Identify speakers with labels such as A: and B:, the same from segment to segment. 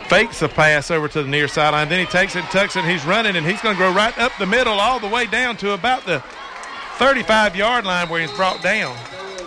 A: fakes a pass over to the near sideline. Then he takes it, tucks it, and he's running, and he's going to go right up the middle all the way down to about the 35-yard line where he's brought down.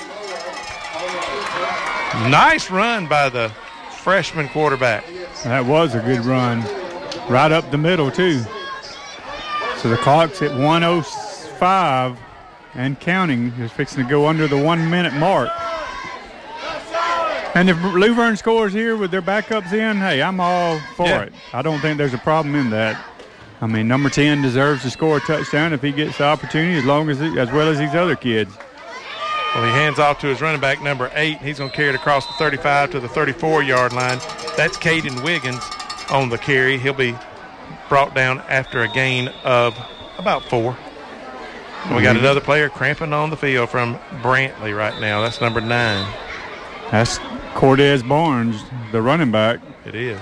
A: Nice run by the freshman quarterback.
B: That was a good run. Right up the middle, too. So the clock's at 1:05 and counting. Is fixing to go under the 1 minute mark. And if Luverne scores here with their backups in, hey, I'm all for it. I don't think there's a problem in that. I mean, number 10 deserves to score a touchdown if he gets the opportunity, as well as these other kids.
A: Well, he hands off to his running back, number 8. He's going to carry it across the 35 to the 34-yard line. That's Caden Wiggins on the carry. He'll be brought down after a gain of about 4. And we got another player cramping on the field from Brantley right now. That's number 9.
B: That's Cordez Barnes, the running back.
A: It is.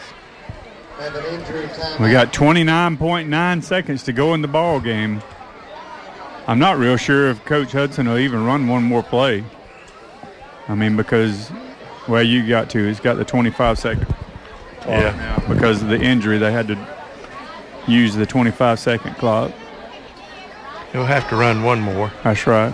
B: We got 29.9 seconds to go in the ball game. I'm not real sure if Coach Hudson will even run one more play. I mean, because, well, he's got the 25-second clock now. Because of the injury, they had to use the 25-second clock.
A: He'll have to run one more.
B: That's right.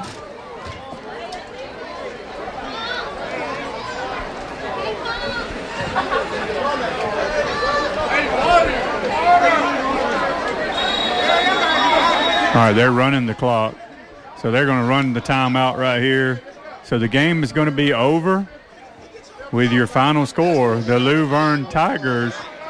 B: All right, they're running the clock. So they're going to run the timeout right here. So the game is going to be over with your final score, the Luverne Tigers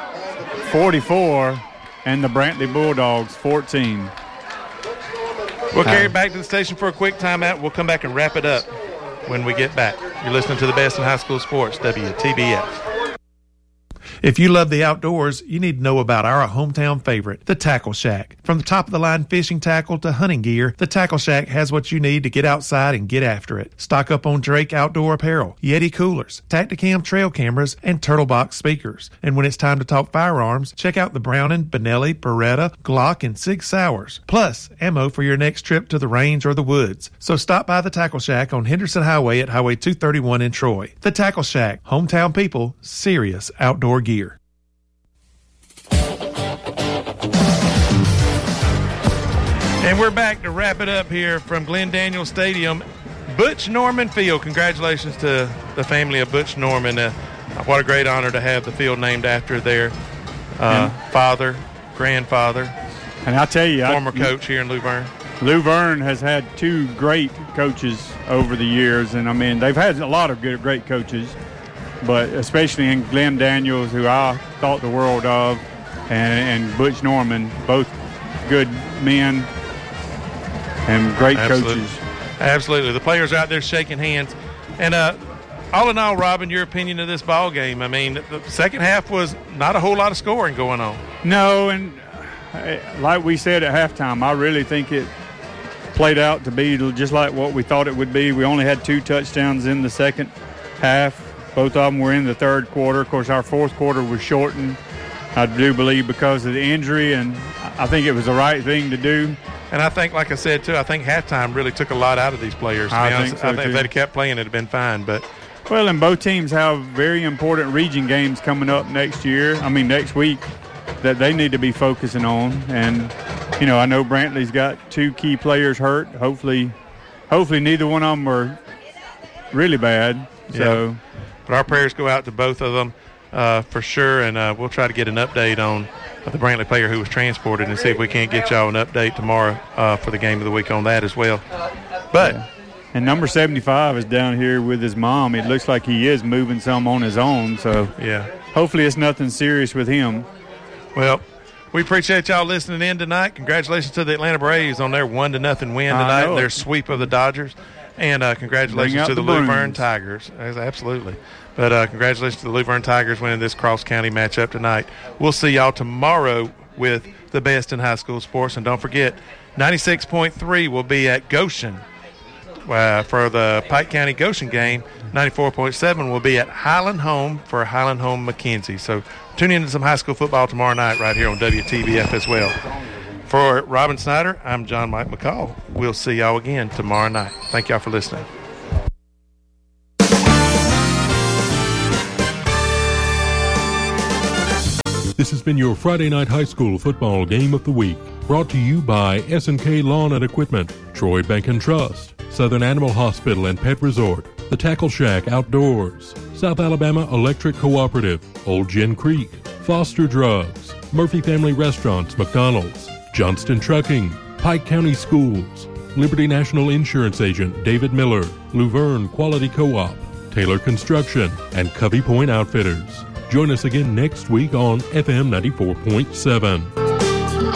B: 44 and the Brantley Bulldogs 14.
A: We'll carry it back to the station for a quick timeout. We'll come back and wrap it up when we get back. You're listening to the best in high school sports, WTBF. If you love the outdoors, you need to know about our hometown favorite, the Tackle Shack. From the top-of-the-line fishing tackle to hunting gear, the Tackle Shack has what you need to get outside and get after it. Stock up on Drake outdoor apparel, Yeti coolers, Tacticam trail cameras, and Turtle Box speakers. And when it's time to talk firearms, check out the Browning, Benelli, Beretta, Glock, and Sig Sauers. Plus, ammo for your next trip to the range or the woods. So stop by the Tackle Shack on Henderson Highway at Highway 231 in Troy. The Tackle Shack, hometown people, serious outdoor gear. And we're back to wrap it up here from Glenn Daniels Stadium. Butch Norman Field. Congratulations to the family of Butch Norman. What a great honor to have the field named after their father, grandfather,
B: and I'll tell you,
A: former coach here in Luverne.
B: Luverne has had 2 great coaches over the years, and I mean they've had a lot of great coaches, but especially in Glenn Daniels, who I thought the world of, and Butch Norman, both good men and great coaches.
A: Absolutely. The players are out there shaking hands. And all in all, Robin, your opinion of this ball game? I mean, the second half was not a whole lot of scoring going on.
B: No, and like we said at halftime, I really think it played out to be just like what we thought it would be. We only had 2 touchdowns in the second half. Both of them were in the third quarter. Of course, our fourth quarter was shortened, I do believe, because of the injury, and I think it was the right thing to do.
A: And I think, like I said, too, I think halftime really took a lot out of these players. To be honest. I think if they'd kept playing, it'd have been fine. But
B: well, and both teams have very important region games coming up next week, that they need to be focusing on. And, you know, I know Brantley's got 2 key players hurt. Hopefully neither one of them are really bad. So,
A: yeah. But our prayers go out to both of them for sure, and we'll try to get an update on the Brantley player who was transported and see if we can't get y'all an update tomorrow for the game of the week on that as well. But
B: and number 75 is down here with his mom. It looks like he is moving some on his own, so
A: yeah,
B: hopefully it's nothing serious with him.
A: Well, we appreciate y'all listening in tonight. Congratulations to the Atlanta Braves on their 1-0 win tonight, their sweep of the Dodgers. And congratulations to the Luverne Tigers. Absolutely. But congratulations to the Luverne Tigers winning this cross-county matchup tonight. We'll see y'all tomorrow with the best in high school sports. And don't forget, 96.3 will be at Goshen for the Pike County Goshen game. 94.7 will be at Highland Home for Highland Home McKenzie. So tune in to some high school football tomorrow night right here on WTBF as well. For Robin Snyder, I'm John Mike McCall. We'll see y'all again tomorrow night. Thank y'all for listening.
C: This has been your Friday Night High School Football Game of the Week, brought to you by S&K Lawn and Equipment, Troy Bank and Trust, Southern Animal Hospital and Pet Resort, The Tackle Shack Outdoors, South Alabama Electric Cooperative, Old Gin Creek, Foster Drugs, Murphy Family Restaurants, McDonald's, Johnston Trucking, Pike County Schools, Liberty National Insurance Agent David Miller, Luverne Quality Co-op, Taylor Construction, and Covey Point Outfitters. Join us again next week on FM 94.7.